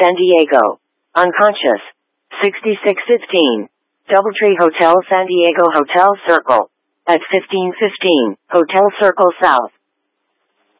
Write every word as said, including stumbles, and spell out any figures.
San Diego. Unconscious. sixty-six fifteen. Doubletree Hotel San Diego Hotel Circle. At fifteen fifteen, Hotel Circle South.